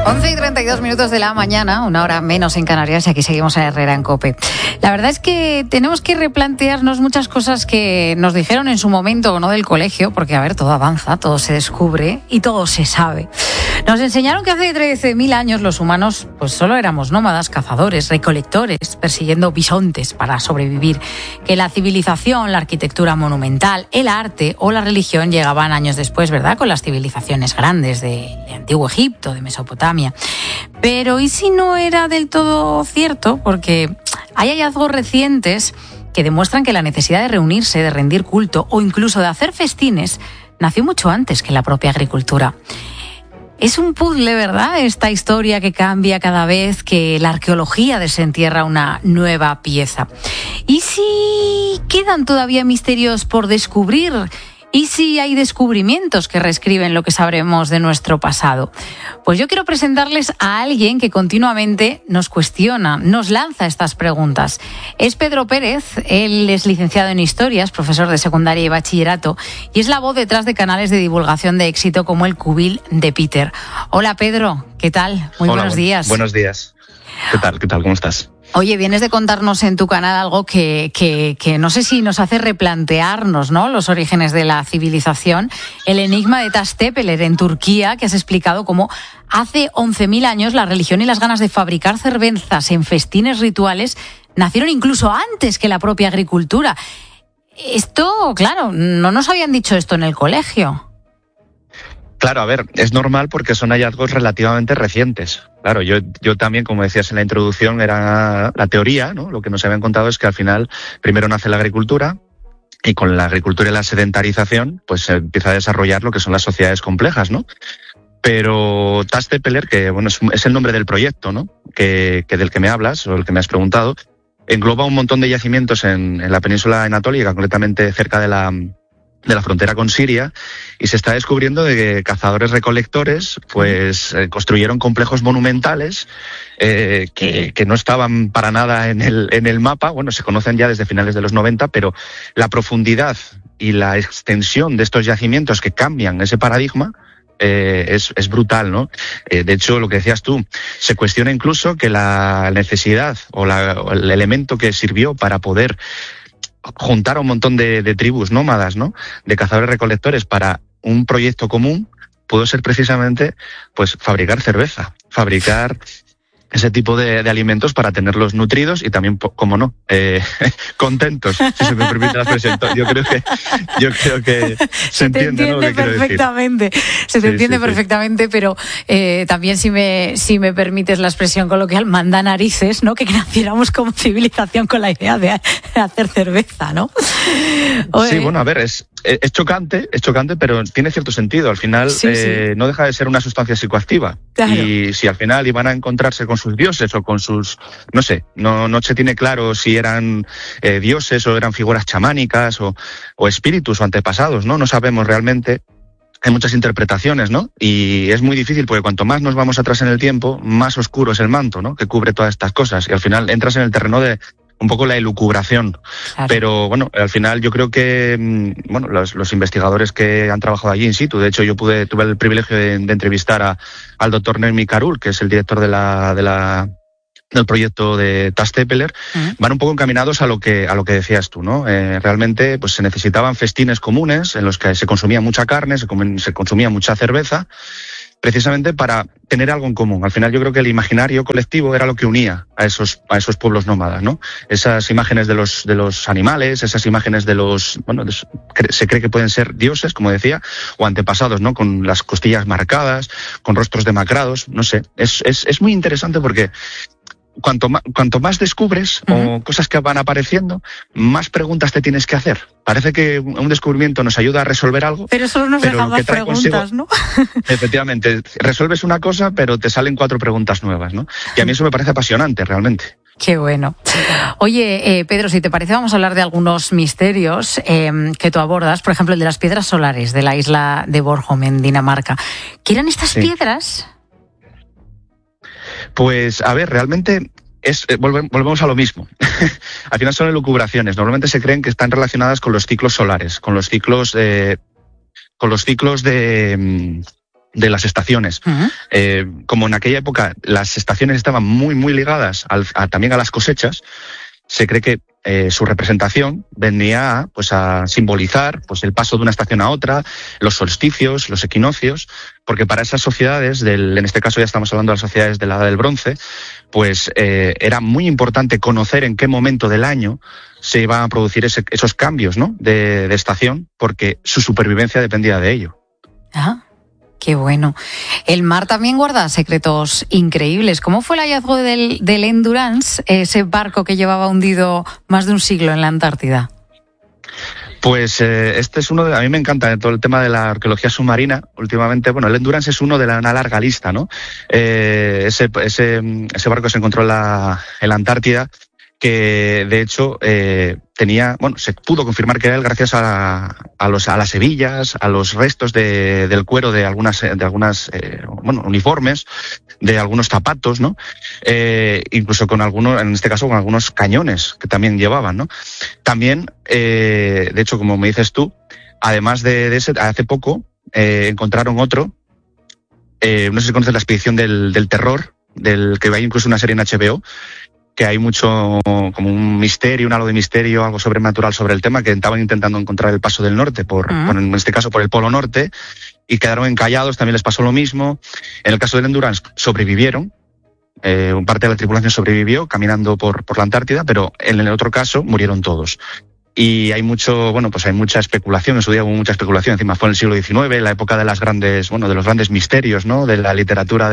11:32 de la mañana, una hora menos en Canarias, y aquí seguimos en Herrera en COPE. La verdad es que tenemos que replantearnos muchas cosas que nos dijeron en su momento, ¿no?, del colegio, porque, a ver, todo avanza, todo se descubre y todo se sabe. Nos enseñaron que hace 13.000 años los humanos pues solo éramos nómadas, cazadores, recolectores, persiguiendo bisontes para sobrevivir, que la civilización, la arquitectura monumental, el arte o la religión llegaban años después, ¿verdad?, con las civilizaciones grandes de Antiguo Egipto, de Mesopotamia. Pero ¿y si no era del todo cierto? Porque hay hallazgos recientes que demuestran que la necesidad de reunirse, de rendir culto o incluso de hacer festines nació mucho antes que la propia agricultura. Es un puzzle, ¿verdad?, esta historia que cambia cada vez que la arqueología desentierra una nueva pieza. ¿Y si quedan todavía misterios por descubrir? ¿Y si hay descubrimientos que reescriben lo que sabremos de nuestro pasado? Pues yo quiero presentarles a alguien que continuamente nos cuestiona, nos lanza estas preguntas. Es Pedro Pérez, él es licenciado en Historias, profesor de secundaria y bachillerato, y es la voz detrás de canales de divulgación de éxito como el Cubil de Peter. Hola Pedro, ¿qué tal? Muy buenos días. Buenos días. ¿Qué tal? ¿Cómo estás? Oye, vienes de contarnos en tu canal algo que no sé si nos hace replantearnos, ¿no?, los orígenes de la civilización. El enigma de Taş Tepeler en Turquía, que has explicado cómo hace 11.000 años la religión y las ganas de fabricar cervezas en festines rituales nacieron incluso antes que la propia agricultura. Esto, claro, no nos habían dicho esto en el colegio. Claro, a ver, es normal porque son hallazgos relativamente recientes. Claro, yo también, como decías en la introducción, era la teoría, ¿no? Lo que nos habían contado es que al final primero nace la agricultura y con la agricultura y la sedentarización pues se empieza a desarrollar lo que son las sociedades complejas, ¿no? Pero Taş Tepeler, que bueno, es el nombre del proyecto, ¿no?, que del que me hablas o el que me has preguntado, engloba un montón de yacimientos en la península anatólica, concretamente cerca de la frontera con Siria, y se está descubriendo de que cazadores-recolectores pues construyeron complejos monumentales que no estaban para nada en el mapa. Bueno, se conocen ya desde finales de los 90, pero la profundidad y la extensión de estos yacimientos que cambian ese paradigma es brutal, ¿no? De hecho, lo que decías tú, se cuestiona incluso que la necesidad o el elemento que sirvió para poder juntar a un montón de tribus nómadas, ¿no?, de cazadores-recolectores para un proyecto común, pudo ser precisamente pues fabricar cerveza, fabricar ese tipo de alimentos para tenerlos nutridos y también, como no, contentos, si se me permite la expresión. Yo creo que se entiende, ¿no?, lo que perfectamente. Se te entiende perfectamente, pero también, si me permites la expresión coloquial, manda narices, ¿no?, que naciéramos como civilización con la idea de hacer cerveza, ¿no? Sí, bueno, a ver, es chocante, pero tiene cierto sentido. Al final no deja de ser una sustancia psicoactiva. Claro. Y si al final iban a encontrarse con sus dioses o con sus, no sé, no se tiene claro si eran dioses o eran figuras chamánicas o espíritus o antepasados, ¿no? No sabemos realmente. Hay muchas interpretaciones, ¿no? Y es muy difícil porque cuanto más nos vamos atrás en el tiempo, más oscuro es el manto, ¿no?, que cubre todas estas cosas. Y al final entras en el terreno de un poco la elucubración. Claro. Pero bueno, al final yo creo que bueno, los investigadores que han trabajado allí in situ, de hecho yo tuve el privilegio de entrevistar al doctor Necmi Karul, que es el director del proyecto de Taş Tepeler, van un poco encaminados a lo que decías tú, ¿no? Realmente pues se necesitaban festines comunes en los que se consumía mucha carne, se consumía mucha cerveza, precisamente para tener algo en común. Al final yo creo que el imaginario colectivo era lo que unía a esos pueblos nómadas, ¿no? Esas imágenes de los animales, esas imágenes se cree que pueden ser dioses, como decía, o antepasados, ¿no?, con las costillas marcadas, con rostros demacrados, no sé. Es muy interesante porque cuanto más descubres o cosas que van apareciendo, más preguntas te tienes que hacer. Parece que un descubrimiento nos ayuda a resolver algo, pero solo nos deja más preguntas, ¿no? Efectivamente, resuelves una cosa, pero te salen 4 preguntas nuevas, ¿no? Y a mí eso me parece apasionante, realmente. Qué bueno. Oye, Pedro, si te parece, vamos a hablar de algunos misterios que tú abordas, por ejemplo, el de las piedras solares de la isla de Bornholm, en Dinamarca. ¿Qué eran estas piedras? Pues, a ver, realmente volvemos a lo mismo. Al final son elucubraciones. Normalmente se creen que están relacionadas con los ciclos solares, con los ciclos de de las estaciones. Como en aquella época las estaciones estaban muy, muy ligadas también a las cosechas, se cree que su representación venía pues a simbolizar pues el paso de una estación a otra, los solsticios, los equinoccios, porque para esas sociedades, en este caso ya estamos hablando de las sociedades de la Edad del Bronce, pues era muy importante conocer en qué momento del año se iban a producir esos cambios, ¿no?, de estación, porque su supervivencia dependía de ello. Ah, qué bueno. El mar también guarda secretos increíbles. ¿Cómo fue el hallazgo del Endurance, ese barco que llevaba hundido más de un siglo en la Antártida? Pues este es a mí me encanta todo el tema de la arqueología submarina. Últimamente, bueno, el Endurance es uno de una larga lista, ¿no? Ese barco se encontró en la Antártida, que de hecho se pudo confirmar que era él gracias a las hebillas, a los restos del cuero de algunas uniformes, de algunos zapatos, ¿no? Incluso con algunos, en este caso con algunos cañones que también llevaban, ¿no? También, de hecho, como me dices tú, además de ese, hace poco encontraron otro, no sé si conoces la expedición del terror, que hay incluso una serie en HBO, que hay mucho como un misterio, un halo de misterio, algo sobrenatural sobre el tema, que estaban intentando encontrar el paso del norte, en este caso por el Polo Norte, y quedaron encallados, también les pasó lo mismo. En el caso del Endurance sobrevivieron, parte de la tripulación sobrevivió caminando por la Antártida, pero en el otro caso murieron todos. Y hay mucha especulación, en su día hubo mucha especulación, encima fue en el siglo XIX, la época de los grandes misterios, ¿no?, de la literatura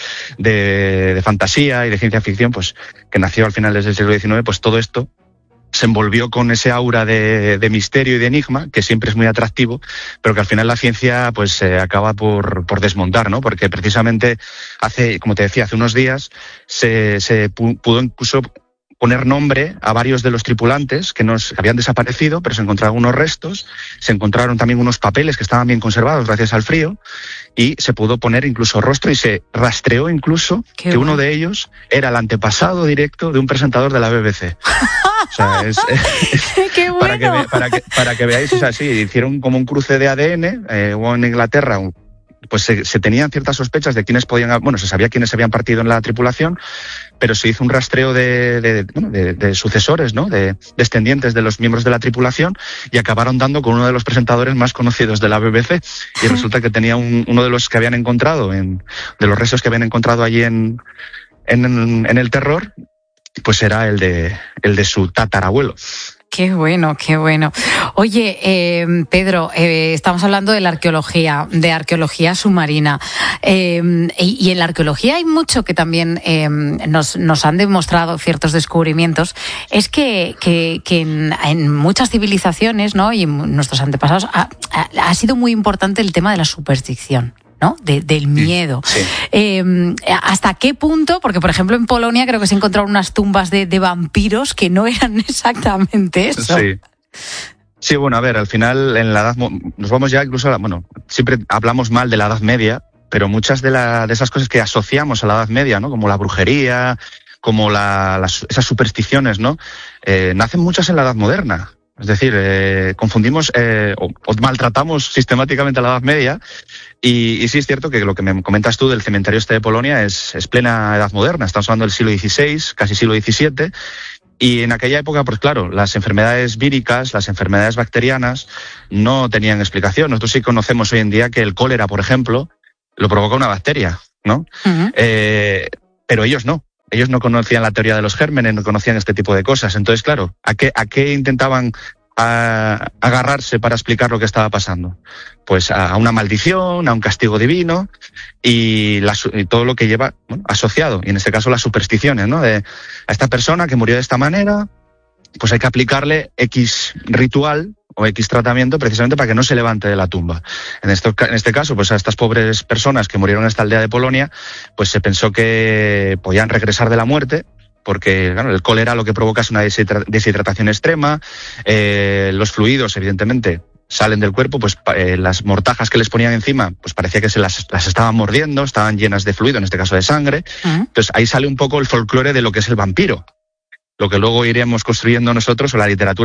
de fantasía y de ciencia ficción, pues que nació al final del siglo XIX, pues todo esto se envolvió con ese aura de misterio y de enigma, que siempre es muy atractivo, pero que al final la ciencia pues se acaba por desmontar, ¿no? Porque precisamente como te decía, hace unos días se pudo incluso poner nombre a varios de los tripulantes que habían desaparecido, pero se encontraron unos restos, se encontraron también unos papeles que estaban bien conservados gracias al frío, y se pudo poner incluso rostro y se rastreó incluso que uno de ellos era el antepasado directo de un presentador de la BBC. O sea, ¡Qué bueno! para que veáis, o sea, sí, hicieron como un cruce de ADN, hubo en Inglaterra pues se tenían ciertas sospechas de quiénes se sabía quiénes habían partido en la tripulación, pero se hizo un rastreo de sucesores, ¿no?, de descendientes de los miembros de la tripulación, y acabaron dando con uno de los presentadores más conocidos de la BBC, y resulta que tenía uno de los que habían encontrado, de los restos que habían encontrado allí en el terror, pues era el de su tatarabuelo. Qué bueno, qué bueno. Oye, Pedro, estamos hablando de la arqueología, de arqueología submarina. Y en la arqueología hay mucho que también nos han demostrado ciertos descubrimientos. Es que en muchas civilizaciones, ¿no?, y en nuestros antepasados ha sido muy importante el tema de la superstición, ¿no?, del miedo. Sí. ¿Hasta qué punto? Porque, por ejemplo, en Polonia creo que se encontraron unas tumbas de vampiros que no eran exactamente eso. Sí. Sí, bueno, a ver, al final en la edad nos vamos ya incluso siempre hablamos mal de la Edad Media, pero muchas de esas cosas que asociamos a la Edad Media, ¿no?, como la brujería, como esas supersticiones, ¿no?, nacen muchas en la Edad Moderna. Es decir, confundimos o maltratamos sistemáticamente a la Edad Media, y sí es cierto que lo que me comentas tú del cementerio de Polonia es plena Edad Moderna. Estamos hablando del siglo XVI, casi siglo XVII, y en aquella época, pues claro, las enfermedades víricas, las enfermedades bacterianas no tenían explicación. Nosotros sí conocemos hoy en día que el cólera, por ejemplo, lo provoca una bacteria, ¿no? Uh-huh. Pero ellos no. Ellos no conocían la teoría de los gérmenes, no conocían este tipo de cosas. Entonces, claro, ¿a qué intentaban agarrarse para explicar lo que estaba pasando? Pues a una maldición, a un castigo divino y todo lo que lleva asociado, y en este caso las supersticiones, ¿no? A esta persona que murió de esta manera, pues hay que aplicarle X ritual o X tratamiento precisamente para que no se levante de la tumba. En este caso, pues a estas pobres personas que murieron en esta aldea de Polonia, pues se pensó que podían regresar de la muerte, porque claro, el cólera lo que provoca es una deshidratación extrema, los fluidos, evidentemente, salen del cuerpo, pues las mortajas que les ponían encima, pues parecía que se las estaban mordiendo, estaban llenas de fluido, en este caso de sangre. Uh-huh. Entonces ahí sale un poco el folclore de lo que es el vampiro, lo que luego iremos construyendo nosotros, o la literatura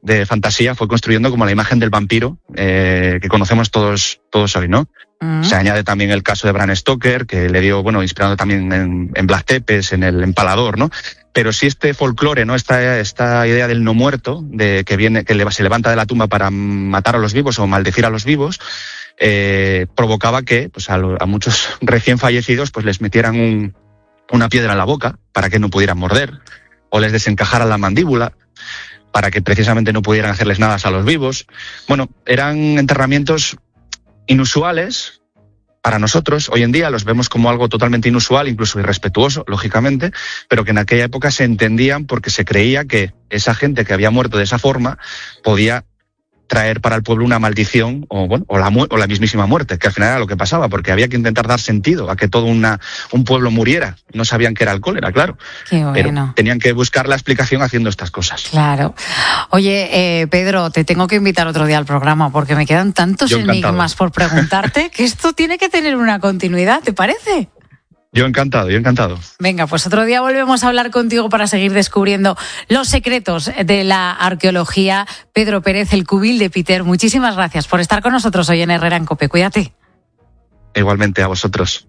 de fantasía fue construyendo como la imagen del vampiro que conocemos todos hoy, ¿no? Se añade también el caso de Bram Stoker, que le dio, inspirado también en Vlad Tepes, en El Empalador, ¿no? Pero sí este folclore, ¿no? Esta idea del no muerto, de que se levanta de la tumba para matar a los vivos o maldecir a los vivos, provocaba que pues a muchos recién fallecidos pues les metieran una piedra en la boca para que no pudieran morder, o les desencajaran la mandíbula para que precisamente no pudieran hacerles nada a los vivos. Bueno, eran enterramientos inusuales para nosotros. Hoy en día los vemos como algo totalmente inusual, incluso irrespetuoso, lógicamente, pero que en aquella época se entendían porque se creía que esa gente que había muerto de esa forma podía traer para el pueblo una maldición o la mismísima muerte, que al final era lo que pasaba, porque había que intentar dar sentido a que todo un pueblo muriera. No sabían que era el cólera, claro. Qué bueno. Pero tenían que buscar la explicación haciendo estas cosas. Claro. Oye, Pedro, te tengo que invitar otro día al programa porque me quedan tantos enigmas por preguntarte que esto tiene que tener una continuidad, ¿te parece? Yo encantado. Venga, pues otro día volvemos a hablar contigo para seguir descubriendo los secretos de la arqueología. Pedro Pérez, el Cubil de Peter, muchísimas gracias por estar con nosotros hoy en Herrera en COPE. Cuídate. Igualmente a vosotros.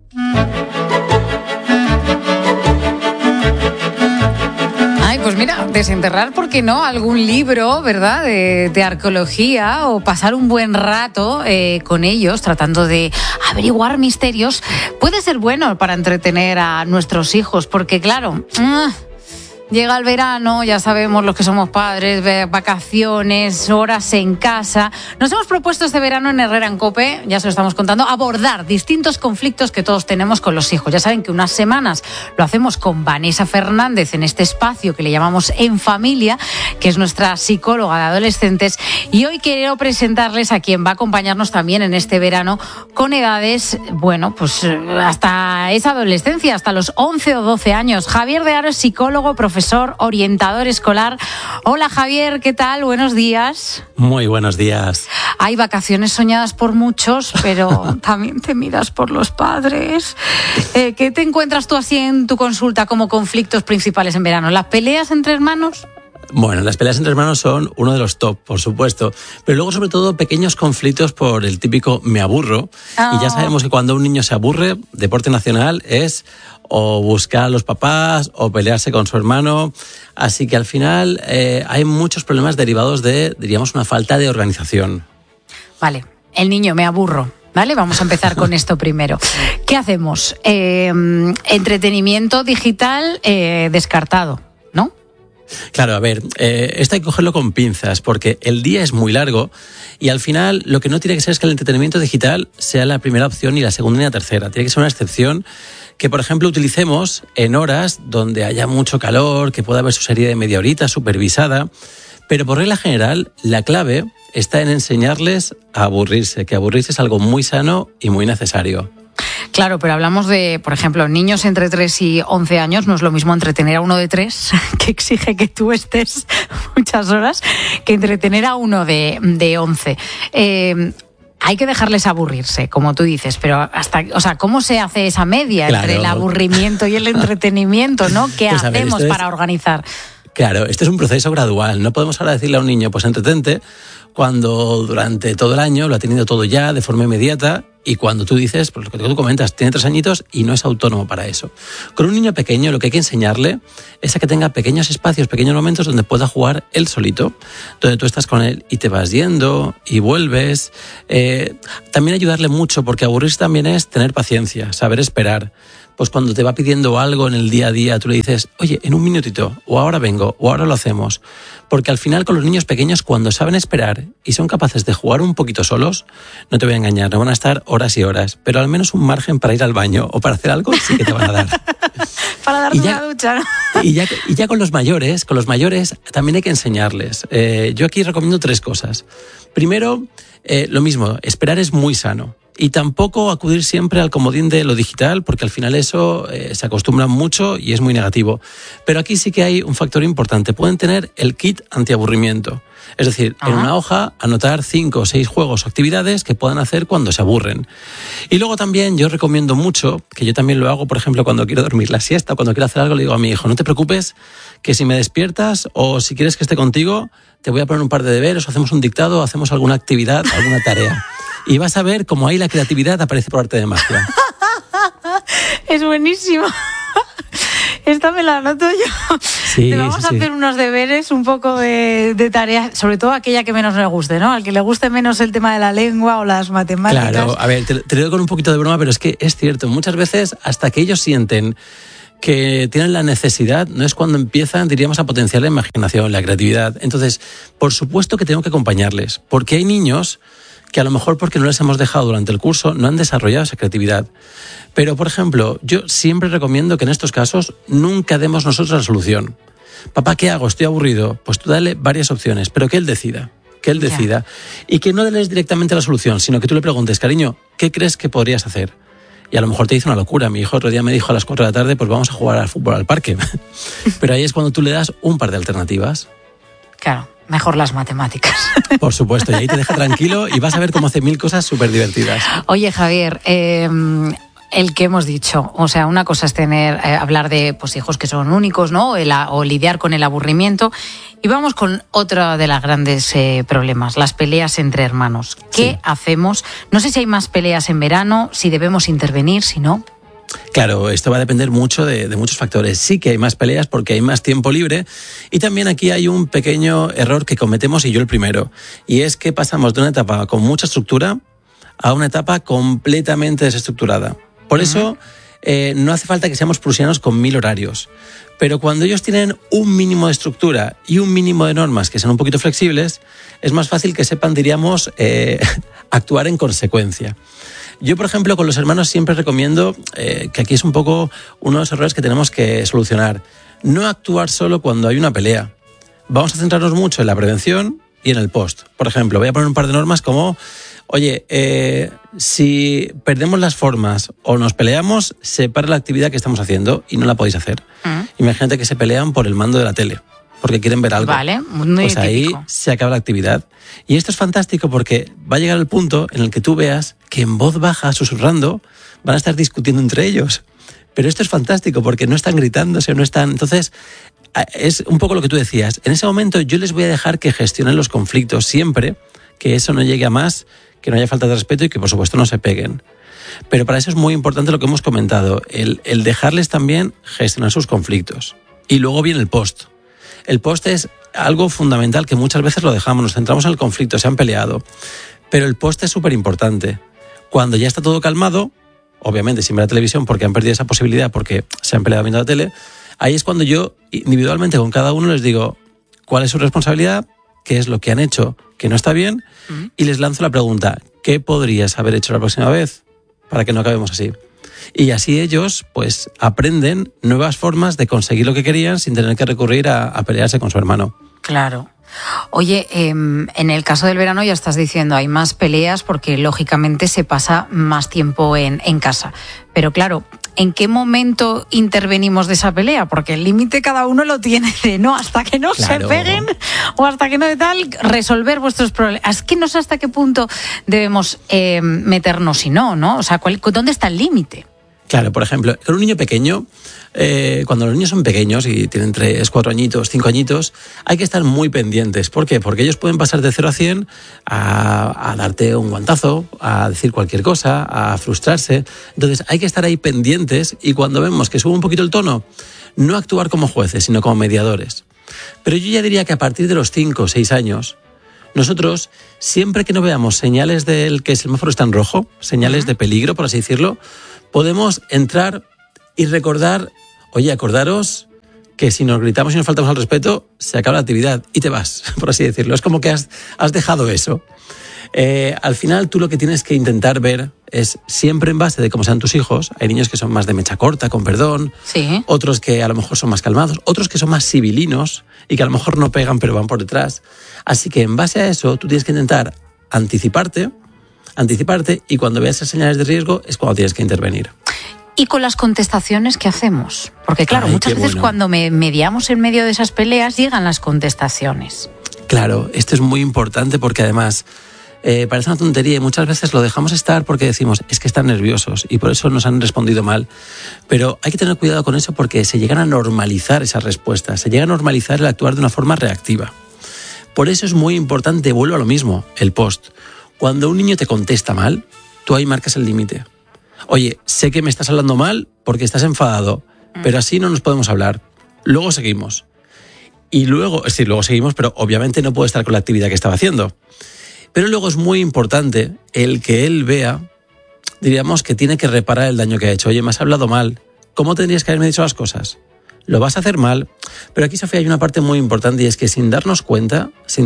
Pues mira, desenterrar, ¿por qué no? Algún libro, ¿verdad?, de arqueología, o pasar un buen rato con ellos tratando de averiguar misterios. Puede ser bueno para entretener a nuestros hijos, porque claro, llega el verano, ya sabemos los que somos padres, vacaciones, horas en casa. Nos hemos propuesto este verano en Herrera en COPE, ya se lo estamos contando, abordar distintos conflictos que todos tenemos con los hijos. Ya saben que unas semanas lo hacemos con Vanessa Fernández en este espacio que le llamamos En Familia, que es nuestra psicóloga de adolescentes. Y hoy quiero presentarles a quien va a acompañarnos también en este verano con edades, pues hasta esa adolescencia, hasta los 11 o 12 años. Javier de Aro es psicólogo, profesor, orientador escolar. Hola Javier, ¿qué tal? Buenos días. Muy buenos días. Hay vacaciones soñadas por muchos, pero también temidas por los padres. ¿Qué te encuentras tú así en tu consulta como conflictos principales en verano? ¿Las peleas entre hermanos? Bueno, las peleas entre hermanos son uno de los top, por supuesto, pero luego sobre todo pequeños conflictos por el típico me aburro. Y ya sabemos que cuando un niño se aburre, deporte nacional es o buscar a los papás o pelearse con su hermano. Así que al final hay muchos problemas derivados de, diríamos, una falta de organización. Vale, el niño me aburro. Vale, vamos a empezar con esto primero. ¿Qué hacemos? Entretenimiento digital descartado, ¿no? Claro, a ver, esto hay que cogerlo con pinzas porque el día es muy largo y al final lo que no tiene que ser es que el entretenimiento digital sea la primera opción y la segunda y la tercera. Tiene que ser una excepción que, por ejemplo, utilicemos en horas donde haya mucho calor, que pueda haber su serie de media horita supervisada, pero por regla general la clave está en enseñarles a aburrirse, que aburrirse es algo muy sano y muy necesario. Claro, pero hablamos de, por ejemplo, niños entre 3 y 11 años, no es lo mismo entretener a uno de 3, que exige que tú estés muchas horas, que entretener a uno de 11. Hay que dejarles aburrirse, como tú dices, pero ¿cómo se hace esa media entre el aburrimiento y el entretenimiento, ¿no? ¿Qué hacemos para organizar? Claro, este es un proceso gradual. No podemos ahora decirle a un niño, pues entretente, cuando durante todo el año lo ha tenido todo ya de forma inmediata y cuando tú dices, pues lo que tú comentas, tiene 3 añitos y no es autónomo para eso. Con un niño pequeño lo que hay que enseñarle es a que tenga pequeños espacios, pequeños momentos donde pueda jugar él solito, donde tú estás con él y te vas yendo y vuelves. También ayudarle mucho, porque aburrirse también es tener paciencia, saber esperar. Pues cuando te va pidiendo algo en el día a día, tú le dices, oye, en un minutito, o ahora vengo, o ahora lo hacemos. Porque al final con los niños pequeños, cuando saben esperar y son capaces de jugar un poquito solos, no te voy a engañar, no van a estar horas y horas, pero al menos un margen para ir al baño o para hacer algo sí que te van a dar. Para darte una ducha, ¿no? Y ya con los mayores también hay que enseñarles. Yo aquí recomiendo 3 cosas. Primero, lo mismo, esperar es muy sano. Y tampoco acudir siempre al comodín de lo digital, porque al final eso se acostumbran mucho y es muy negativo. Pero aquí sí que hay un factor importante. Pueden tener el kit antiaburrimiento. Es decir, en una hoja anotar 5 o 6 juegos o actividades que puedan hacer cuando se aburren. Y luego también yo recomiendo mucho, que yo también lo hago, por ejemplo, cuando quiero dormir la siesta, cuando quiero hacer algo, le digo a mi hijo, no te preocupes, que si me despiertas o si quieres que esté contigo, te voy a poner un par de deberes, o hacemos un dictado, o hacemos alguna actividad, alguna tarea. Y vas a ver cómo ahí la creatividad aparece por arte de magia. Es buenísimo. Esta me la anoto yo. Sí, vamos a hacer unos deberes, un poco de tareas, sobre todo aquella que menos le guste, ¿no? Al que le guste menos el tema de la lengua o las matemáticas. Claro, a ver, te lo digo con un poquito de broma, pero es que es cierto. Muchas veces, hasta que ellos sienten que tienen la necesidad, no es cuando empiezan, diríamos, a potenciar la imaginación, la creatividad. Entonces, por supuesto que tengo que acompañarles, porque hay niños que a lo mejor porque no les hemos dejado durante el curso no han desarrollado esa creatividad. Pero, por ejemplo, yo siempre recomiendo que en estos casos nunca demos nosotros la solución. Papá, ¿qué hago? Estoy aburrido. Pues tú dale varias opciones, pero que él decida. Y que no le des directamente la solución, sino que tú le preguntes, cariño, ¿qué crees que podrías hacer? Y a lo mejor te dice una locura. Mi hijo otro día me dijo a las 4 de la tarde, pues vamos a jugar al fútbol al parque. Pero ahí es cuando tú le das un par de alternativas. Claro. Mejor las matemáticas. Por supuesto, y ahí te deja tranquilo y vas a ver cómo hace 1000 cosas súper divertidas. Oye, Javier, el que hemos dicho, o sea, una cosa es hablar de pues hijos que son únicos, ¿no? O lidiar con el aburrimiento. Y vamos con otro de los grandes problemas, las peleas entre hermanos. ¿Qué hacemos? No sé si hay más peleas en verano, si debemos intervenir, si no. Claro, esto va a depender mucho de muchos factores. Sí que hay más peleas porque hay más tiempo libre y también aquí hay un pequeño error que cometemos y yo el primero. Y es que pasamos de una etapa con mucha estructura a una etapa completamente desestructurada. Por eso no hace falta que seamos prusianos con 1000 horarios. Pero cuando ellos tienen un mínimo de estructura y un mínimo de normas que sean un poquito flexibles, es más fácil que sepan, diríamos, actuar en consecuencia. Yo, por ejemplo, con los hermanos siempre recomiendo, que aquí es un poco uno de los errores que tenemos que solucionar, no actuar solo cuando hay una pelea. Vamos a centrarnos mucho en la prevención y en el post. Por ejemplo, voy a poner un par de normas como, oye, si perdemos las formas o nos peleamos, separa la actividad que estamos haciendo y no la podéis hacer. Imagínate que se pelean por el mando de la tele, porque quieren ver algo. Vale, muy pues ahí típico. Se acaba la actividad. Y esto es fantástico porque va a llegar el punto en el que tú veas que en voz baja, susurrando, van a estar discutiendo entre ellos. Pero esto es fantástico porque no están gritándose, no están... Entonces, es un poco lo que tú decías. En ese momento yo les voy a dejar que gestionen los conflictos siempre, que eso no llegue a más, que no haya falta de respeto y que por supuesto no se peguen. Pero para eso es muy importante lo que hemos comentado, el dejarles también gestionar sus conflictos. Y luego viene el post. El post es algo fundamental que muchas veces lo dejamos, nos centramos en el conflicto, se han peleado. Pero el post es súper importante. Cuando ya está todo calmado, obviamente sin ver la televisión porque han perdido esa posibilidad porque se han peleado viendo la tele, ahí es cuando yo individualmente con cada uno les digo cuál es su responsabilidad, qué es lo que han hecho que no está bien y les lanzo la pregunta, ¿qué podrías haber hecho la próxima vez para que no acabemos así? Y así ellos pues aprenden nuevas formas de conseguir lo que querían sin tener que recurrir a pelearse con su hermano. Claro. Oye, en el caso del verano ya estás diciendo, hay más peleas porque lógicamente se pasa más tiempo en casa. Pero claro, ¿en qué momento intervenimos de esa pelea? Porque el límite cada uno lo tiene de no, hasta que no se peguen o hasta que no de tal, resolver vuestros problemas. Es que no sé hasta qué punto debemos meternos si no, ¿no? O sea, ¿dónde está el límite? Claro, por ejemplo, en un niño pequeño, cuando los niños son pequeños y tienen 3, 4 añitos, 5 añitos, hay que estar muy pendientes. ¿Por qué? Porque ellos pueden pasar de 0 a 100 a darte un guantazo, a decir cualquier cosa, a frustrarse. Entonces hay que estar ahí pendientes y cuando vemos que sube un poquito el tono, no actuar como jueces, sino como mediadores. Pero yo ya diría que a partir de los 5 o 6 años, nosotros, siempre que no veamos señales del que el semáforo está en rojo, señales de peligro, por así decirlo, podemos entrar y recordar, oye, acordaros que si nos gritamos y nos faltamos al respeto, se acaba la actividad y te vas, por así decirlo. Es como que has dejado eso. Al final, tú lo que tienes que intentar ver es siempre en base de cómo sean tus hijos. Hay niños que son más de mecha corta, con perdón. Sí. Otros que a lo mejor son más calmados. Otros que son más civilinos y que a lo mejor no pegan, pero van por detrás. Así que en base a eso, tú tienes que intentar anticiparte, anticiparte, y cuando veas esas señales de riesgo es cuando tienes que intervenir. ¿Y con las contestaciones qué hacemos? Porque claro, muchas veces cuando mediamos en medio de esas peleas llegan las contestaciones. Claro, esto es muy importante porque además parece una tontería y muchas veces lo dejamos estar porque decimos, es que están nerviosos y por eso nos han respondido mal. Pero hay que tener cuidado con eso porque se llegan a normalizar esas respuestas, se llega a normalizar el actuar de una forma reactiva. Por eso es muy importante, vuelvo a lo mismo, el post. Cuando un niño te contesta mal, tú ahí marcas el límite. Oye, sé que me estás hablando mal porque estás enfadado, pero así no nos podemos hablar. Luego seguimos. Y luego seguimos, pero obviamente no puedo estar con la actividad que estaba haciendo. Pero luego es muy importante el que él vea, diríamos, que tiene que reparar el daño que ha hecho. Oye, me has hablado mal. ¿Cómo tendrías que haberme dicho las cosas? Lo vas a hacer mal. Pero aquí, Sofía, hay una parte muy importante y es que sin darnos cuenta,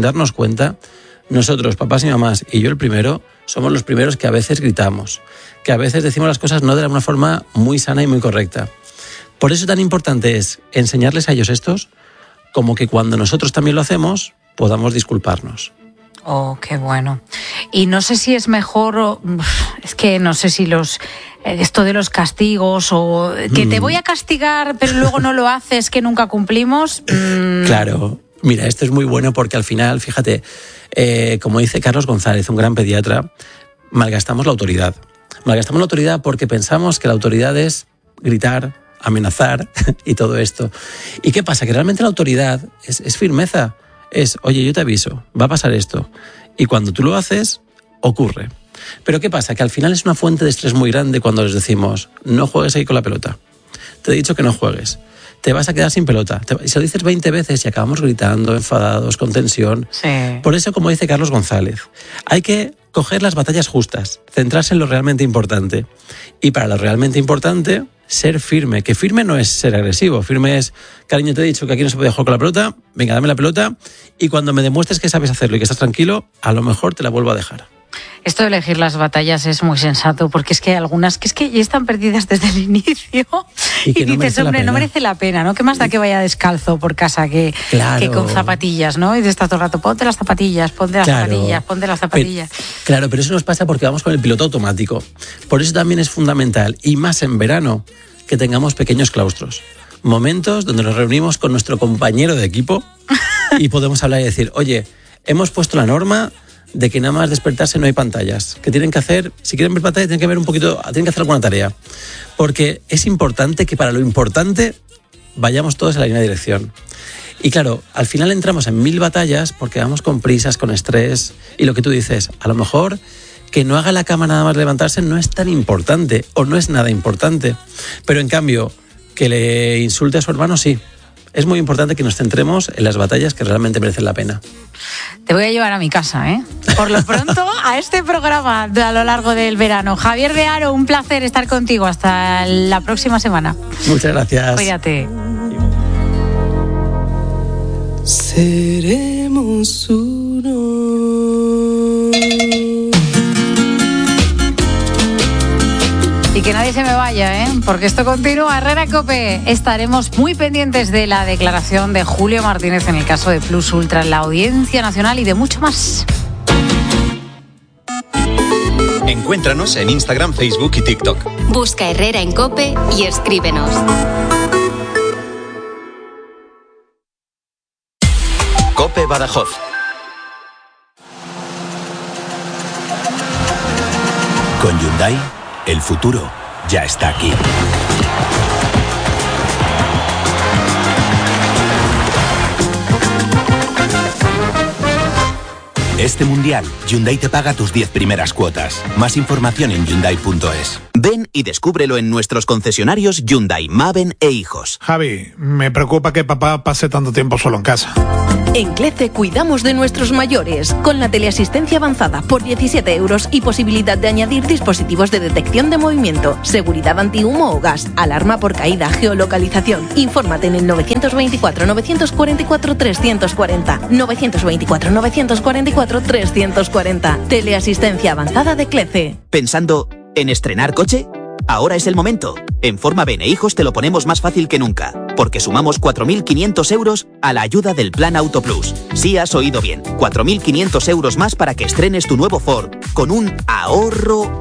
nosotros, papás y mamás, y yo el primero, somos los primeros que a veces gritamos, que a veces decimos las cosas no de una forma muy sana y muy correcta. Por eso tan importante es enseñarles a ellos estos, como que cuando nosotros también lo hacemos, podamos disculparnos. Oh, qué bueno. Y no sé si es mejor, es que no sé si esto de los castigos o que te voy a castigar pero luego no lo haces, que nunca cumplimos. Claro, mira, esto es muy bueno porque al final, fíjate, como dice Carlos González, un gran pediatra, malgastamos la autoridad. Malgastamos la autoridad porque pensamos que la autoridad es gritar, amenazar y todo esto. ¿Y qué pasa? Que realmente la autoridad es firmeza. Es, oye, yo te aviso, va a pasar esto. Y cuando tú lo haces, ocurre. Pero ¿qué pasa? Que al final es una fuente de estrés muy grande cuando les decimos, no juegues ahí con la pelota. Te he dicho que no juegues. Te vas a quedar sin pelota. Y se lo dices 20 veces y acabamos gritando, enfadados, con tensión. Sí. Por eso, como dice Carlos González, hay que coger las batallas justas, centrarse en lo realmente importante. Y para lo realmente importante, ser firme. Que firme no es ser agresivo. Firme es, cariño, te he dicho que aquí no se puede jugar con la pelota, venga, dame la pelota, y cuando me demuestres que sabes hacerlo y que estás tranquilo, a lo mejor te la vuelvo a dejar. Esto de elegir las batallas es muy sensato, porque es que hay algunas que ya están perdidas desde el inicio y dices, hombre, no merece la pena, ¿no? ¿Qué más da que vaya descalzo por casa que con zapatillas, ¿no? Y de estar todo el rato, ponte las zapatillas, ponte las zapatillas. Pero eso nos pasa porque vamos con el piloto automático. Por eso también es fundamental, y más en verano, que tengamos pequeños claustros. Momentos donde nos reunimos con nuestro compañero de equipo y podemos hablar y decir, oye, hemos puesto la norma de que nada más despertarse no hay pantallas, que tienen que hacer, si quieren ver pantallas tienen que hacer alguna tarea, porque es importante que para lo importante vayamos todos en la misma dirección. Y claro, al final entramos en 1000 batallas porque vamos con prisas, con estrés, y lo que tú dices, a lo mejor que no haga la cama nada más levantarse no es tan importante o no es nada importante, pero en cambio que le insulte a su hermano sí. Es muy importante que nos centremos en las batallas que realmente merecen la pena. Te voy a llevar a mi casa, ¿eh? Por lo pronto, a este programa a lo largo del verano. Javier de Haro, un placer estar contigo. Hasta la próxima semana. Muchas gracias. Cuídate. Seremos uno. Y que nadie se me vaya, ¿eh? Porque esto continúa. Herrera Cope. Estaremos muy pendientes de la declaración de Julio Martínez en el caso de Plus Ultra en la Audiencia Nacional y de mucho más. Encuéntranos en Instagram, Facebook y TikTok. Busca Herrera en Cope y escríbenos. Cope Badajoz. Con Hyundai, el futuro ya está aquí. Este mundial, Hyundai te paga tus 10 primeras cuotas. Más información en Hyundai.es. Ven y descúbrelo en nuestros concesionarios Hyundai, Maven e Hijos. Javi, me preocupa que papá pase tanto tiempo solo en casa. En CLECE cuidamos de nuestros mayores, con la teleasistencia avanzada por 17 € y posibilidad de añadir dispositivos de detección de movimiento, seguridad antihumo o gas, alarma por caída, geolocalización. Infórmate en el 924 944 340, 924 944 340. Teleasistencia avanzada de CLECE. ¿Pensando en estrenar coche? Ahora es el momento. En Forma Bene Hijos te lo ponemos más fácil que nunca, porque sumamos 4.500 euros a la ayuda del Plan Auto Plus. Sí has oído bien, 4.500 euros más para que estrenes tu nuevo Ford con un ahorro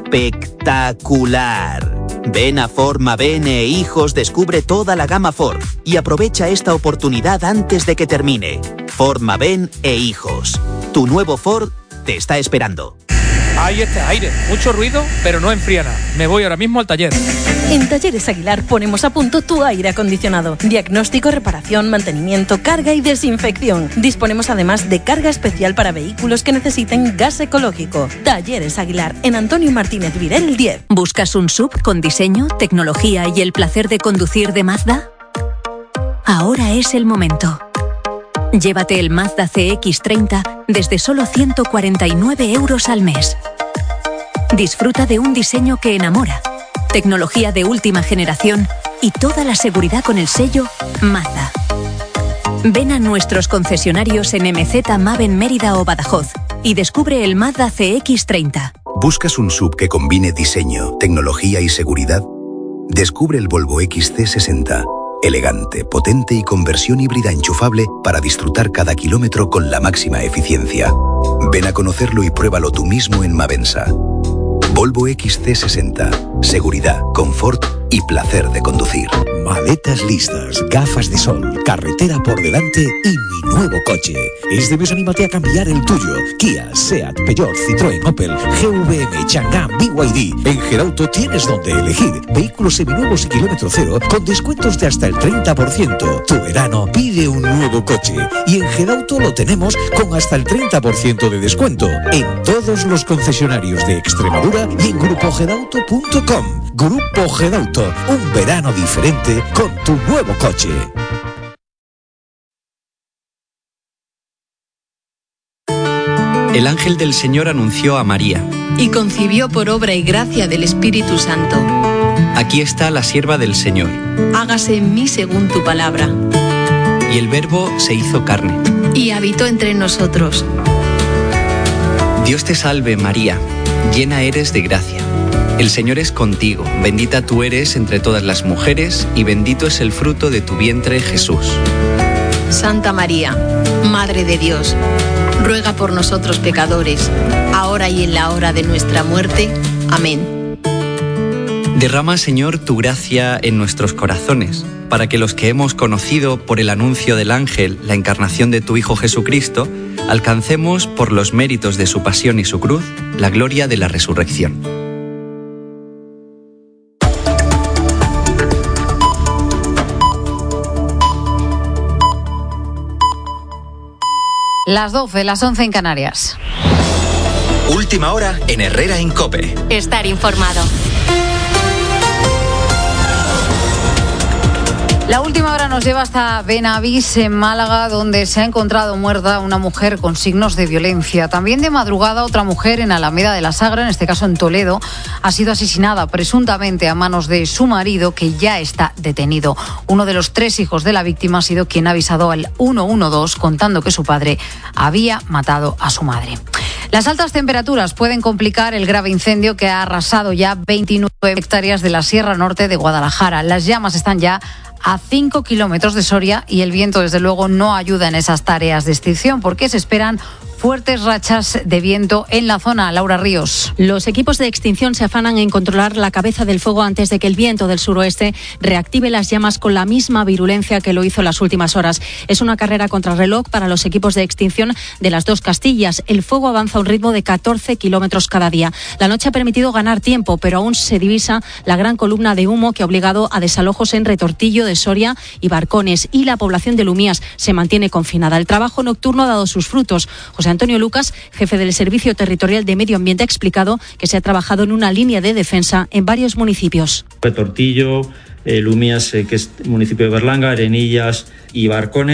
espectacular. Ven a Forma Bene Hijos, descubre toda la gama Ford y aprovecha esta oportunidad antes de que termine. Forma Bene Hijos. Tu nuevo Ford te está esperando. Ahí está, aire, mucho ruido, pero no enfría nada. Me voy ahora mismo al taller. En Talleres Aguilar ponemos a punto tu aire acondicionado. Diagnóstico, reparación, mantenimiento, carga y desinfección. Disponemos además de carga especial para vehículos que necesiten gas ecológico. Talleres Aguilar, en Antonio Martínez Virel 10. ¿Buscas un SUV con diseño, tecnología y el placer de conducir de Mazda? Ahora es el momento. Llévate el Mazda CX-30 desde solo 149 euros al mes. Disfruta de un diseño que enamora, tecnología de última generación y toda la seguridad con el sello Mazda. Ven a nuestros concesionarios en MZ, Maven, Mérida o Badajoz y descubre el Mazda CX-30. ¿Buscas un SUV que combine diseño, tecnología y seguridad? Descubre el Volvo XC60. Elegante, potente y con versión híbrida enchufable para disfrutar cada kilómetro con la máxima eficiencia. Ven a conocerlo y pruébalo tú mismo en Mavensa. Volvo XC60. Seguridad, confort y placer de conducir. Maletas listas, gafas de sol, carretera por delante y mi nuevo coche. Este mes anímate a cambiar el tuyo. Kia, Seat, Peugeot, Citroën, Opel, GVM, Chang'an, BYD. En Gerauto tienes donde elegir. Vehículos seminuevos y kilómetro cero con descuentos de hasta el 30%. Tu verano pide un nuevo coche. Y en Gerauto lo tenemos con hasta el 30% de descuento. En todos los concesionarios de Extremadura y en grupogedauto.com. Grupo Gedauto, un verano diferente con tu nuevo coche. El ángel del Señor anunció a María. Y concibió por obra y gracia del Espíritu Santo. Aquí está la sierva del Señor. Hágase en mí según tu palabra. Y el Verbo se hizo carne. Y habitó entre nosotros. Dios te salve, María, llena eres de gracia. El Señor es contigo, bendita tú eres entre todas las mujeres y bendito es el fruto de tu vientre, Jesús. Santa María, Madre de Dios, ruega por nosotros pecadores, ahora y en la hora de nuestra muerte. Amén. Derrama, Señor, tu gracia en nuestros corazones, para que los que hemos conocido por el anuncio del ángel la encarnación de tu Hijo Jesucristo, alcancemos por los méritos de su pasión y su cruz la gloria de la resurrección. Las 12, las 11 en Canarias. Última hora en Herrera en COPE. Estar informado. La última hora nos lleva hasta Benavís, en Málaga, donde se ha encontrado muerta una mujer con signos de violencia. También de madrugada, otra mujer en Alameda de la Sagra, en este caso en Toledo, ha sido asesinada presuntamente a manos de su marido, que ya está detenido. Uno de los 3 hijos de la víctima ha sido quien ha avisado al 112, contando que su padre había matado a su madre. Las altas temperaturas pueden complicar el grave incendio que ha arrasado ya 29 hectáreas de la Sierra Norte de Guadalajara. Las llamas están ya a 5 kilómetros de Soria y el viento, desde luego, no ayuda en esas tareas de extinción, porque se esperan fuertes rachas de viento en la zona. Laura Ríos. Los equipos de extinción se afanan en controlar la cabeza del fuego antes de que el viento del suroeste reactive las llamas con la misma virulencia que lo hizo en las últimas horas. Es una carrera contrarreloj para los equipos de extinción de las dos Castillas. El fuego avanza a un ritmo de 14 kilómetros cada día. La noche ha permitido ganar tiempo, pero aún se divisa la gran columna de humo que ha obligado a desalojos en Retortillo de Soria y Barcones, y la población de Lumías se mantiene confinada. El trabajo nocturno ha dado sus frutos. José Antonio Lucas, jefe del Servicio Territorial de Medio Ambiente, ha explicado que se ha trabajado en una línea de defensa en varios municipios. Retortillo, Lumías, que es municipio de Berlanga, Arenillas y Barcones,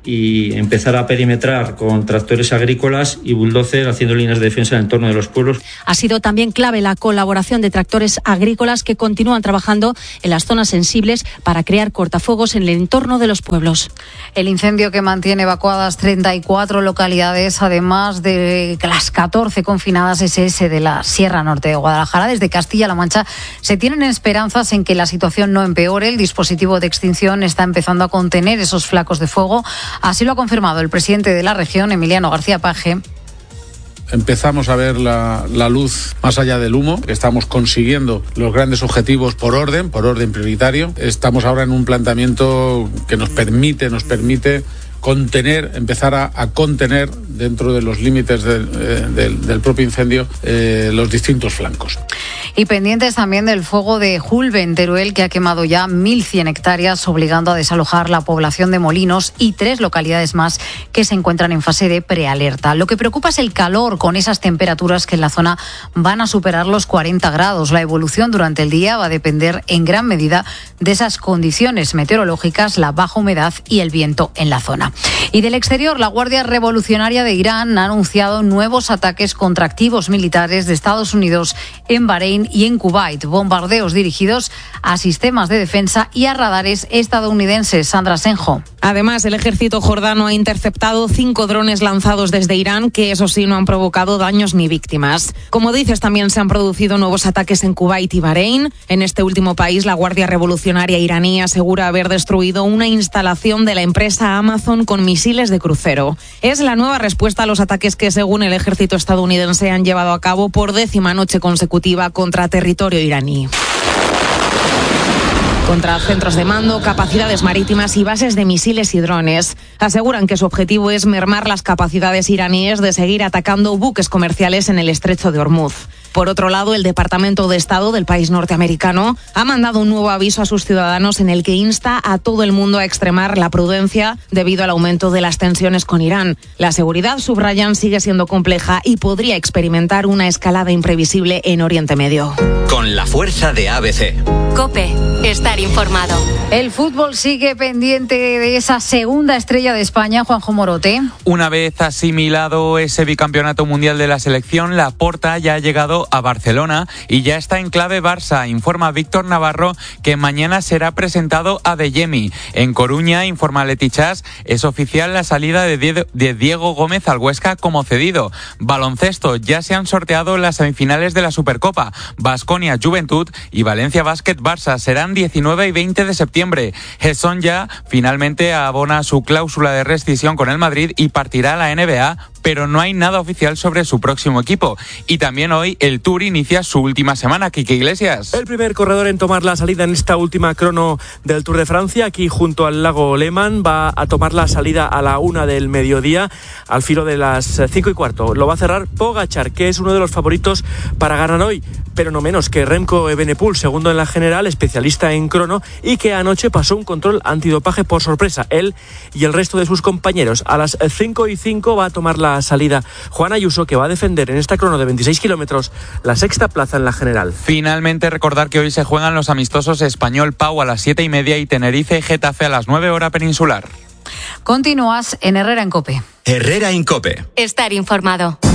y empezar a perimetrar con tractores agrícolas y bulldozer haciendo líneas de defensa en el entorno de los pueblos. Ha sido también clave la colaboración de tractores agrícolas que continúan trabajando en las zonas sensibles para crear cortafuegos en el entorno de los pueblos. El incendio que mantiene evacuadas 34 localidades, además de las 14 confinadas SS de la Sierra Norte de Guadalajara. Desde Castilla-La Mancha se tienen esperanzas en que la situación no empeore. El dispositivo de extinción está empezando a contener esos flacos de fuego. Así lo ha confirmado el presidente de la región, Emiliano García Paje. Empezamos a ver la luz más allá del humo. Estamos consiguiendo los grandes objetivos por orden prioritario. Estamos ahora en un planteamiento que nos permite contener, empezar a contener dentro de los límites del propio incendio los distintos flancos. Y pendientes también del fuego de Julbe en Teruel, que ha quemado ya 1.100 hectáreas, obligando a desalojar la población de Molinos y 3 localidades más que se encuentran en fase de prealerta. Lo que preocupa es el calor, con esas temperaturas que en la zona van a superar los 40 grados. La evolución durante el día va a depender en gran medida de esas condiciones meteorológicas, la baja humedad y el viento en la zona. Y del exterior, la Guardia Revolucionaria de Irán ha anunciado nuevos ataques contra activos militares de Estados Unidos en Bahrein y en Kuwait, bombardeos dirigidos a sistemas de defensa y a radares estadounidenses. Sandra Senjo. Además, el ejército jordano ha interceptado 5 drones lanzados desde Irán, que eso sí no han provocado daños ni víctimas. Como dices, también se han producido nuevos ataques en Kuwait y Bahrein. En este último país, la Guardia Revolucionaria iraní asegura haber destruido una instalación de la empresa Amazon con misiles de crucero. Es la nueva respuesta a los ataques que, según el ejército estadounidense, han llevado a cabo por 10ª noche consecutiva contra territorio iraní. Contra centros de mando, capacidades marítimas y bases de misiles y drones. Aseguran que su objetivo es mermar las capacidades iraníes de seguir atacando buques comerciales en el estrecho de Hormuz. Por otro lado, el Departamento de Estado del país norteamericano ha mandado un nuevo aviso a sus ciudadanos en el que insta a todo el mundo a extremar la prudencia debido al aumento de las tensiones con Irán. La seguridad, subrayan, sigue siendo compleja y podría experimentar una escalada imprevisible en Oriente Medio. Con la fuerza de ABC. COPE. Estar informado. El fútbol sigue pendiente de esa segunda estrella de España, Juanjo Morote. Una vez asimilado ese bicampeonato mundial de la selección, Laporta ya ha llegado a Barcelona y ya está en clave Barça. Informa Víctor Navarro que mañana será presentado a Adeyemi. En Coruña, informa Leti Chas, es oficial la salida de Diego Gómez al Huesca como cedido. Baloncesto, ya se han sorteado las semifinales de la Supercopa. Baskonia Juventud y Valencia Basket Barça serán 19 y 20 de septiembre. Gesson ya finalmente abona su cláusula de rescisión con el Madrid y partirá a la NBA, pero no hay nada oficial sobre su próximo equipo. Y también hoy el Tour inicia su última semana. Quique Iglesias. El primer corredor en tomar la salida en esta última crono del Tour de Francia, aquí junto al lago Lehmann, va a tomar la salida a la 1 del mediodía, al filo de las 5:15. Lo va a cerrar Pogačar, que es uno de los favoritos para ganar hoy, pero no menos que Remco Evenepoel, segundo en la general, especialista en crono, y que anoche pasó un control antidopaje por sorpresa. Él y el resto de sus compañeros. A las 5:05 va a tomar la salida Juan Ayuso, que va a defender en esta crono de 26 kilómetros la 6ª plaza en la general. Finalmente, recordar que hoy se juegan los amistosos Español Pau a las 7:30 y Tenerife Getafe a las 9 hora peninsular. Continúas en Herrera en COPE. Herrera en COPE. Estar informado.